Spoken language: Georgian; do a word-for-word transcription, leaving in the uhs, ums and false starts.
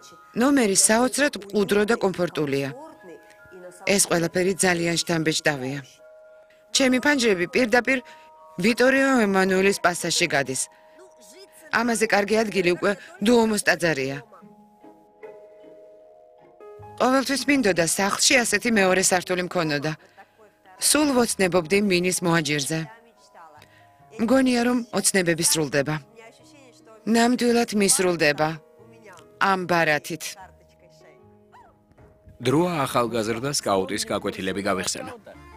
ნომერი საოცრად მყუდრო და კომფორტულია. ეს ყველაფერი ძალიან შთამბეჭდავია. ჩემი ფანჯრები პირდაპირ ვიტორიო ემანუელის პასაჟში გადის. ამაზე კარგი ადგილი უკვე დუომოს ტაძარია. ყოველთვის მინდოდა სახლში ასეთი მეორე სართული მქონოდა. სულ ვოცნებობდი მინის მოაჯირზე. მგონია რომ ოცნებები სრულდება. ნამდვილად მისრულდება. ამ ბარათით. დროა ახალგაზრდა სკაუტის გაკვეთილები გავიხსენო.